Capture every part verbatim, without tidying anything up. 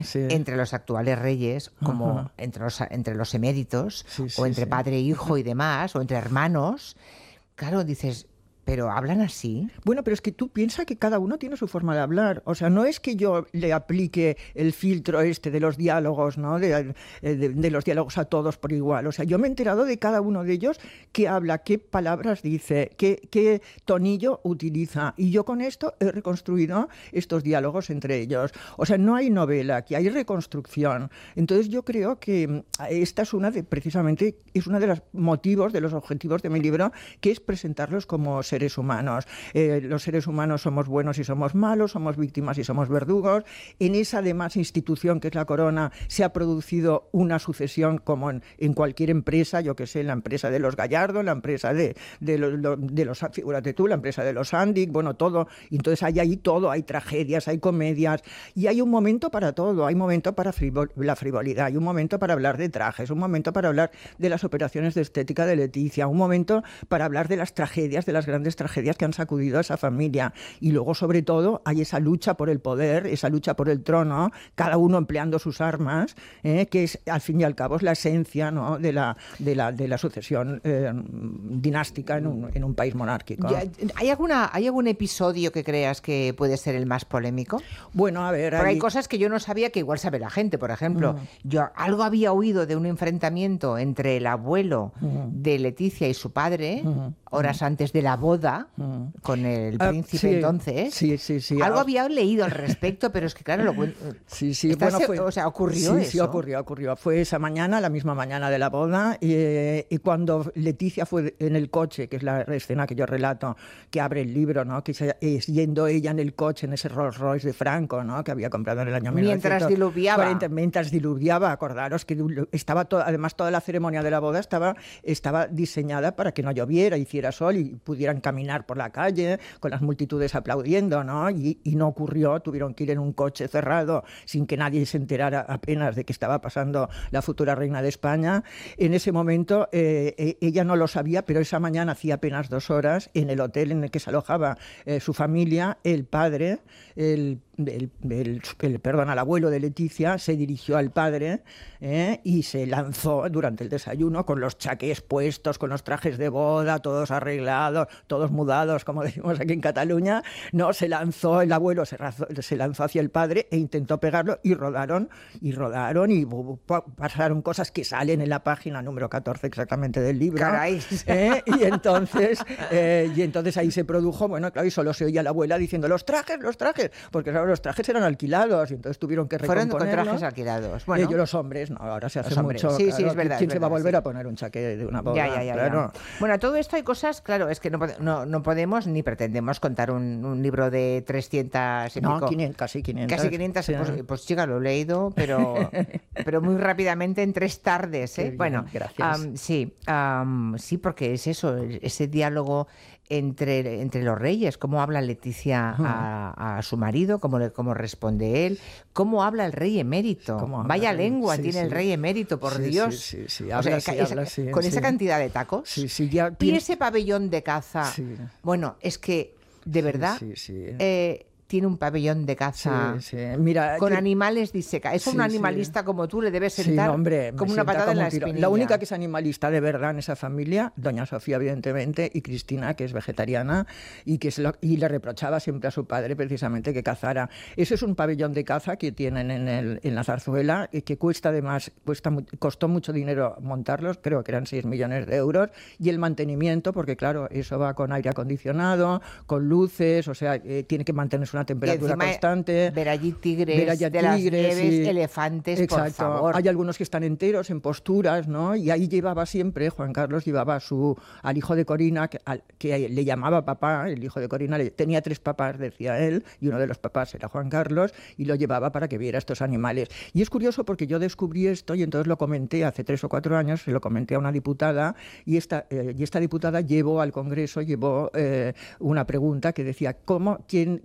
sí. entre los actuales reyes, como Ajá. entre los, entre los eméritos, Sí, sí, o entre sí. padre e hijo y demás, o entre hermanos, claro, dices, ¿pero hablan así? Bueno, pero es que tú piensas que cada uno tiene su forma de hablar. O sea, no es que yo le aplique el filtro este de los diálogos, ¿no? De, de, de los diálogos a todos por igual. O sea, yo me he enterado de cada uno de ellos qué habla, qué palabras dice, qué, qué tonillo utiliza. Y yo con esto he reconstruido estos diálogos entre ellos. O sea, no hay novela, aquí hay reconstrucción. Entonces yo creo que esta es una de, precisamente, es uno de los motivos, de los objetivos de mi libro, que es presentarlos como seres humanos. Eh, los seres humanos somos buenos y somos malos, somos víctimas y somos verdugos. En esa además institución que es la corona se ha producido una sucesión como en, en cualquier empresa, yo que sé, la empresa de los Gallardo, la empresa de, de, los, de los, figúrate tú, la empresa de los Andic, bueno, todo. Y entonces hay ahí todo, hay tragedias, hay comedias, y hay un momento para todo, hay un momento para frivol, la frivolidad, hay un momento para hablar de trajes, un momento para hablar de las operaciones de estética de Leticia, un momento para hablar de las tragedias, de las grandes tragedias que han sacudido a esa familia. Y luego, sobre todo, hay esa lucha por el poder, esa lucha por el trono, cada uno empleando sus armas, eh, que es, al fin y al cabo, es la esencia, ¿no? de, la, de, la, de la sucesión eh, dinástica en un, en un país monárquico. ¿Hay, alguna, ¿Hay algún episodio que creas que puede ser el más polémico? Bueno, a ver... Pero hay hay cosas que yo no sabía que igual sabe la gente. Por ejemplo, uh-huh. yo algo había oído de un enfrentamiento entre el abuelo uh-huh. de Leticia y su padre, uh-huh. horas uh-huh. antes de la boda, uh-huh. con el príncipe uh, sí, entonces. Sí, sí, sí. Algo había leído al respecto, pero es que claro, lo sí, sí. Bueno, se, fue, o sea, ocurrió sí, eso. Sí, ocurrió, ocurrió. Fue esa mañana, la misma mañana de la boda, y, y cuando Leticia fue en el coche, que es la escena que yo relato, que abre el libro, ¿no? Que es yendo ella en el coche, en ese Rolls Royce de Franco, ¿no? Que había comprado en el año mientras mil novecientos diluviaba. cuarenta, mientras diluviaba, acordaros que estaba todo, además toda la ceremonia de la boda estaba, estaba diseñada para que no lloviera, hiciera sol y pudieran caminar por la calle con las multitudes aplaudiendo, ¿no? Y, y no ocurrió, tuvieron que ir en un coche cerrado sin que nadie se enterara apenas de que estaba pasando la futura reina de España. En ese momento eh, ella no lo sabía, pero esa mañana, hacía apenas dos horas, en el hotel en el que se alojaba eh, su familia, el padre, el El, el, el, perdón, al abuelo de Leticia, se dirigió al padre eh, y se lanzó durante el desayuno con los chaqués puestos, con los trajes de boda, todos arreglados, todos mudados, como decimos aquí en Cataluña, no, se lanzó, el abuelo se, razó, se lanzó hacia el padre e intentó pegarlo y rodaron, y rodaron y pasaron cosas que salen en la página número catorce exactamente del libro. Caray. Eh, y, entonces, eh, y entonces ahí se produjo, bueno, claro, y solo se oía la abuela diciendo los trajes, los trajes, porque claro, los trajes eran alquilados y entonces tuvieron que recomponerlos. Fueron con trajes alquilados. Bueno. Ellos, los hombres, no, ahora se hace hombres. mucho. Sí, claro, sí, es verdad. ¿Quién es se verdad, va a volver sí. a poner un chaqué de una boda? Ya, ya, ya, claro. ya. Bueno, a todo esto hay cosas, claro, es que no, no, no podemos ni pretendemos contar un, un libro de trescientas y no, pico. quinientas, casi quinientas. Casi quinientas, sí. pues, pues chica, lo he leído, pero, pero muy rápidamente en tres tardes. ¿eh? Bien, bueno, gracias. Um, sí, um, sí, porque es eso, ese diálogo entre, entre los reyes, cómo habla Leticia uh-huh. a, a su marido, cómo, le, cómo responde él, cómo habla el rey emérito. Vaya habla, lengua sí, tiene sí. el rey emérito, por sí, Dios. Sí, sí, sí. O Habla, sea, sí, esa, habla, sí, con sí. esa cantidad de tacos. Sí, sí, ya y pienso... ese pabellón de caza. Sí. Bueno, es que, de verdad, sí, sí, sí. Eh, tiene un pabellón de caza sí, sí. Mira, con yo... animales diseca. Es sí, un animalista sí. como tú, le debes sentar sí, no, hombre, como una patada como en la tiro. espinilla. La única que es animalista de verdad en esa familia, doña Sofía, evidentemente, y Cristina, que es vegetariana, y, que es lo... y le reprochaba siempre a su padre precisamente que cazara. Ese es un pabellón de caza que tienen en, el, en la Zarzuela, y que cuesta además, cuesta, costó mucho dinero montarlos, creo que eran seis millones de euros, y el mantenimiento, porque claro, eso va con aire acondicionado, con luces, o sea, eh, tiene que mantenerse una temperatura constante. Ver allí tigres, ver allí de tigres, las nieves, y... elefantes, Exacto. por favor. Hay algunos que están enteros, en posturas, ¿no? Y ahí llevaba siempre, Juan Carlos llevaba a su, al hijo de Corina, que, al, que le llamaba papá, el hijo de Corina, le, tenía tres papás, decía él, y uno de los papás era Juan Carlos, y lo llevaba para que viera estos animales. Y es curioso porque yo descubrí esto, y entonces lo comenté hace tres o cuatro años, se lo comenté a una diputada, y esta, eh, y esta diputada llevó al Congreso, llevó eh, una pregunta que decía, ¿cómo, quién, quién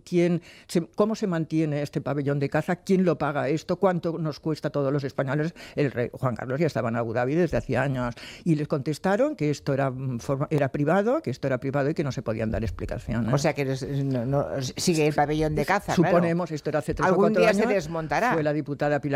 se, cómo se mantiene este pabellón de caza, quién lo paga esto, cuánto nos cuesta a todos los españoles. El rey Juan Carlos ya estaba en Abu Dhabi desde hacía años y les contestaron que esto era, era privado, que esto era privado y que no se podían dar explicaciones. O sea que no, no, sigue el pabellón de caza. Suponemos, claro. esto era hace tres Algún o cuatro día años. Se desmontará. Fue la diputada Pilar